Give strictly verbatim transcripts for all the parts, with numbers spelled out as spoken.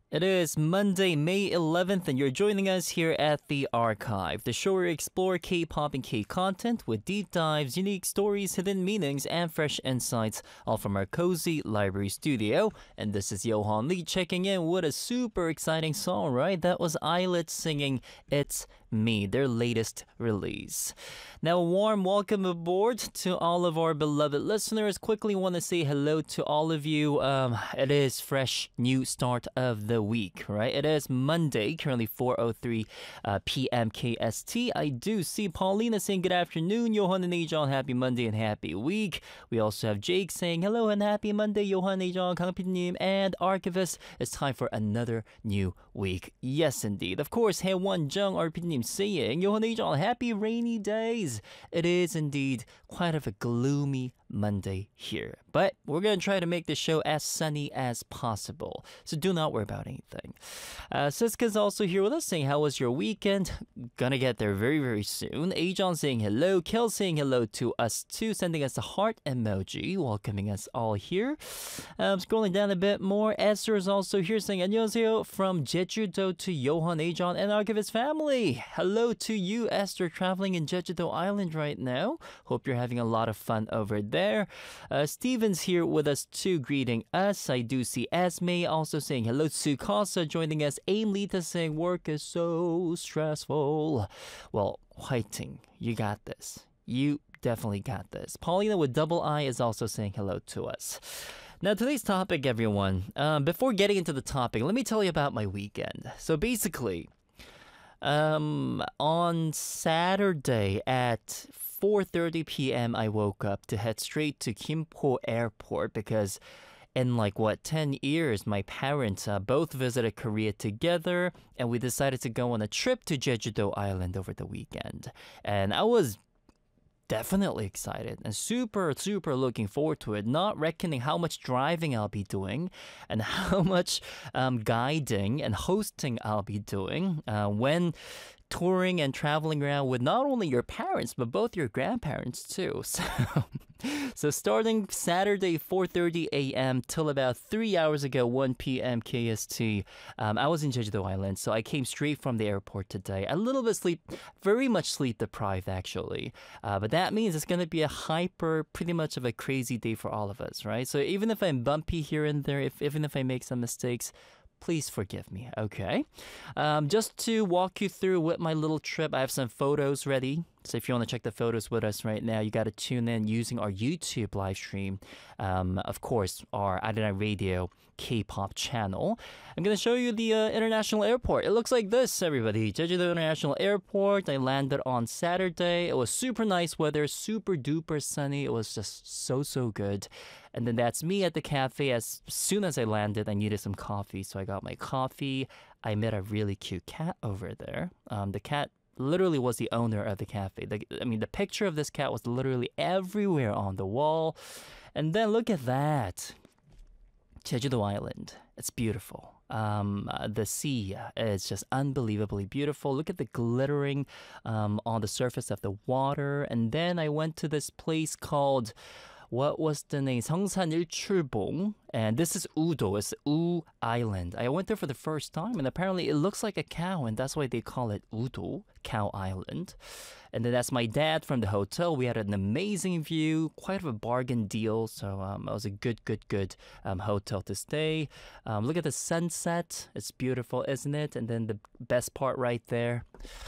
It is Monday, May eleventh, and you're joining us here at The Archive, the show where we explore K-pop and K-content with deep dives, unique stories, hidden meanings, and fresh insights, all from our cozy library studio. And this is Johan Lee checking in with a super exciting song, right? That was Islet singing It's Me, their latest release. Now, a warm welcome aboard to all of our beloved listeners. Quickly want to say hello to all of you. Um, it is fresh new start of the week, right? It is Monday, currently four oh three uh, p m K S T. I do see Paulina saying good afternoon, Johan and Ajon, happy Monday and happy week. We also have Jake saying hello and happy Monday, Johan, Ajon, Kangpinim, and Archivist. It's time for another new week. Yes, indeed. Of course, Haewon Jung, Arpinim saying, Johan, Ajon, happy rainy days. It is indeed quite of a gloomy Monday here, but we're going to try to make the show as sunny as possible, so do not worry about anything. Uh, Siska's also here with us saying, how was your weekend? Gonna get there very, very soon. Ajon saying hello. Kel saying hello to us too, sending us a heart emoji, welcoming us all here. Um, scrolling down a bit more, Esther is also here saying, 안녕하세요 from Jeju-do to Johan, Ajon, and Archivist family. Hello to you, Esther, traveling in Jeju-do Island right now. Hope you're having a lot of fun over there. There. Uh, Steven's here with us too, greeting us. I do see Esme also saying hello. Tsukasa joining us. Aim Lita saying work is so stressful. Well, Whiting, you got this. You definitely got this. Paulina with double I is also saying hello to us. Now, today's topic, everyone. Um, before getting into the topic, let me tell you about my weekend. So basically, um, on Saturday at four thirty p.m. I woke up to head straight to Gimpo Airport because in like what ten years my parents uh, both visited Korea together, and we decided to go on a trip to Jeju-do Island over the weekend. And I was definitely excited and super super looking forward to it, not reckoning how much driving I'll be doing and how much um, guiding and hosting I'll be doing uh, when touring and traveling around with not only your parents, but both your grandparents too. So, so starting Saturday, four thirty a.m. till about three hours ago, one p.m. K S T, um, I was in Jeju-do Island, so I came straight from the airport today. A little bit sleep, very much sleep deprived actually. Uh, but that means it's going to be a hyper, pretty much of a crazy day for all of us, right? So even if I'm bumpy here and there, if even if I make some mistakes, please forgive me, okay? Um, just to walk you through with my little trip, I have some photos ready. So if you want to check the photos with us right now, you got to tune in using our YouTube live stream. Um, of course, our Adonai Radio K-pop channel. I'm going to show you the uh, international airport. It looks like this, everybody. Jeju-do International Airport. I landed on Saturday. It was super nice weather, super duper sunny. It was just so, so good. And then that's me at the cafe. As soon as I landed, I needed some coffee, so I got my coffee. I met a really cute cat over there. Um, the cat literally was the owner of the cafe. The, I mean, the picture of this cat was literally everywhere on the wall. And then look at that. Jeju-do Island. It's beautiful. Um, uh, the sea is just unbelievably beautiful. Look at the glittering um, on the surface of the water. And then I went to this place called, what was the name? Seongsan Ilchulbong. And this is Udo. It's U Island. I went there for the first time, and apparently it looks like a cow, and that's why they call it Udo, Cow Island. And then that's my dad from the hotel. We had an amazing view, quite of a bargain deal. So um, it was a good, good, good um, hotel to stay. Um, look at the sunset. It's beautiful, isn't it? And then the best part right there.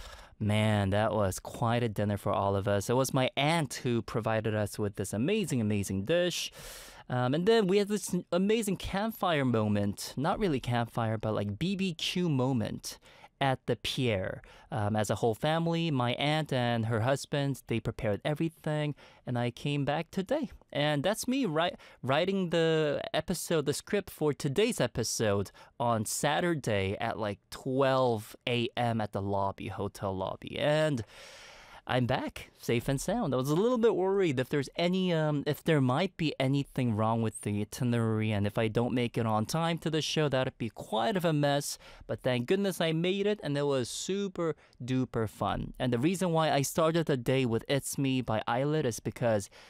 Man, that was quite a dinner for all of us. It was my aunt who provided us with this amazing, amazing dish. Um, and then we had this amazing campfire moment. Not really campfire, but like B B Q moment at the pier. Um, as a whole family, my aunt and her husband, they prepared everything, and I came back today. And that's me ri- writing the episode, the script for today's episode on Saturday at like twelve a.m. at the lobby, hotel lobby. And I'm back, safe and sound. I was a little bit worried if there's any, um, if there might be anything wrong with the itinerary, and if I don't make it on time to the show, that'd be quite of a mess. But thank goodness I made it, and it was super duper fun. And the reason why I started the day with "It's Me" by Islet is because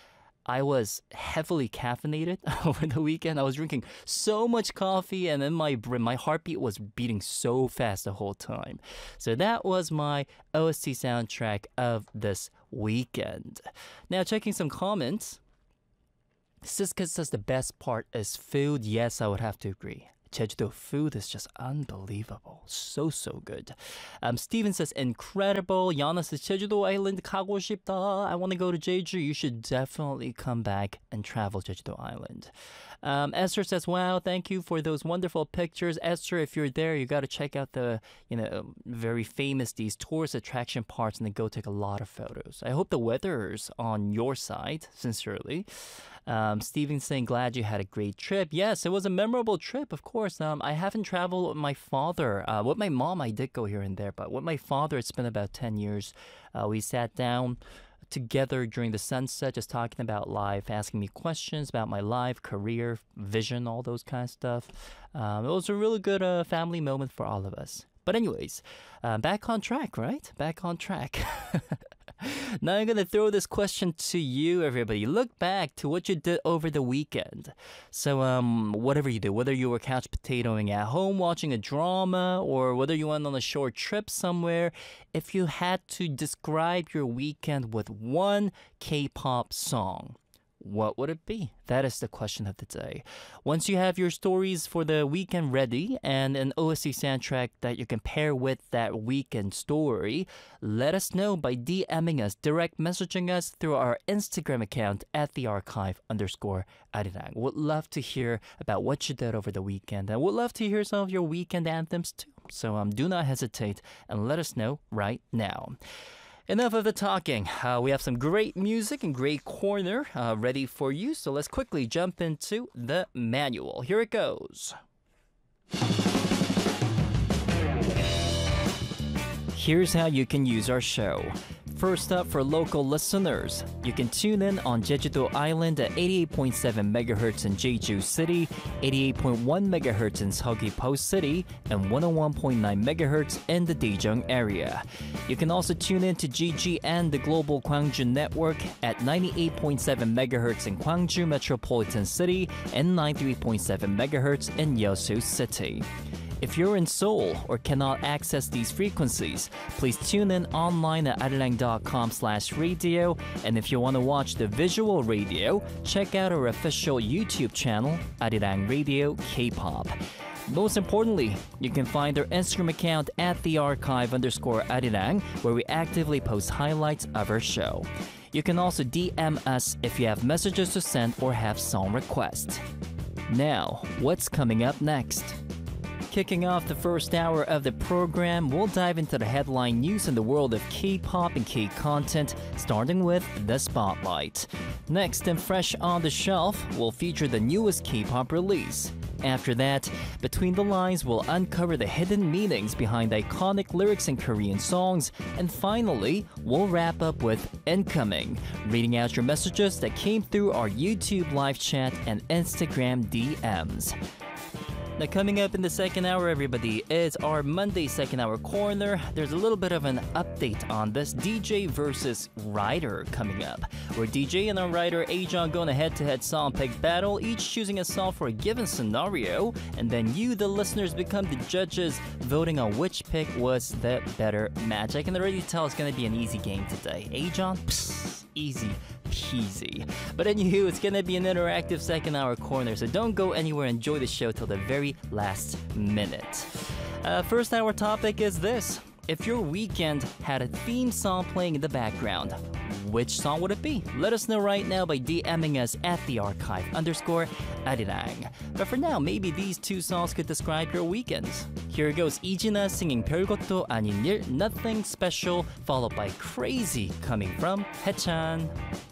I was heavily caffeinated over the weekend. I was drinking so much coffee, and then my br- my heartbeat was beating so fast the whole time. So that was my O S T soundtrack of this weekend. Now, checking some comments. Siska says the best part is food. Yes, I would have to agree. Jeju-do food is just unbelievable. So, so good. Um, Steven says, incredible. Yana says, Jeju-do Island 가고 싶다. I want to go to Jeju. You should definitely come back and travel Jeju-do Island. Um, Esther says, wow, thank you for those wonderful pictures. Esther, if you're there, you got to check out the, you know, very famous, these tourist attraction parts, and then go take a lot of photos. I hope the weather's on your side, sincerely. Um, Steven saying, glad you had a great trip. Yes, it was a memorable trip, of course. Um, I haven't traveled with my father. Uh, with my mom, I did go here and there, but with my father, it's been about ten years. Uh, we sat down together during the sunset, just talking about life, asking me questions about my life, career, vision, all those kind of stuff. Um, it was a really good uh, family moment for all of us. But anyways, uh, back on track, right? Back on track. Now I'm going to throw this question to you, everybody. Look back to what you did over the weekend. So um, whatever you did, whether you were couch potatoing at home, watching a drama, or whether you went on a short trip somewhere, if you had to describe your weekend with one K-pop song, what would it be? That is the question of the day. Once you have your stories for the weekend ready and an O S T soundtrack that you can pair with that weekend story, let us know by DMing us, direct messaging us through our Instagram account at the archive underscore Arirang. Would love to hear about what you did over the weekend, and would love to hear some of your weekend anthems too. So um, do not hesitate and let us know right now. Enough of the talking. Uh, we have some great music and great corner uh, ready for you. So let's quickly jump into the manual. Here it goes. Here's how you can use our show. First up, for local listeners, you can tune in on Jeju-do Island at eighty-eight point seven megahertz in Jeju City, eighty-eight point one megahertz in Seogwipo City, and one oh one point nine megahertz in the Daejeong area. You can also tune in to G G N, the Global Gwangju Network, at ninety-eight point seven megahertz in Gwangju Metropolitan City and ninety-three point seven megahertz in Yeosu City. If you're in Seoul or cannot access these frequencies, please tune in online at arirang dot com slash radio. And if you want to watch the visual radio, check out our official YouTube channel, Arirang Radio K-pop. Most importantly, you can find our Instagram account at the archive underscore Arirang, where we actively post highlights of our show. You can also D M us if you have messages to send or have song requests. Now, what's coming up next? Kicking off the first hour of the program, we'll dive into the headline news in the world of K-pop and K-content, starting with The Spotlight. Next, and fresh on the shelf, we'll feature the newest K-pop release. After that, Between the Lines will uncover the hidden meanings behind iconic lyrics in Korean songs. And finally, we'll wrap up with Incoming, reading out your messages that came through our YouTube live chat and Instagram D Ms. Now, coming up in the second hour, everybody, is our Monday second hour corner. There's a little bit of an update on this D J versus writer coming up, where D J and our writer Ajon go on a head-to-head song pick battle, each choosing a song for a given scenario, and then you, the listeners, become the judges, voting on which pick was the better match. I can already tell it's going to be an easy game today. Ajon, psst, easy peasy. But anywho, it's gonna be an interactive second hour corner, so don't go anywhere. Enjoy the show till the very last minute. Uh, first hour topic is this: if your weekend had a theme song playing in the background, which song would it be? Let us know right now by DMing us at the archive underscore Arirang. But for now, maybe these two songs could describe your weekends. Here goes Ijina singing 별것도 아닌 일, Nothing Special, followed by Crazy coming from Haechan.